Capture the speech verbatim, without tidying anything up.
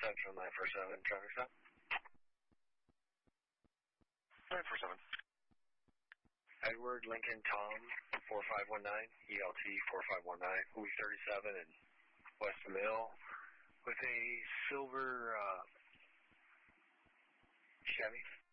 Central nine four seven, traffic stop. nine four seven. Edward Lincoln Tom, four five one nine, E L T four five one nine, Louis thirty-seven in West Mill, with a silver uh, Chevy.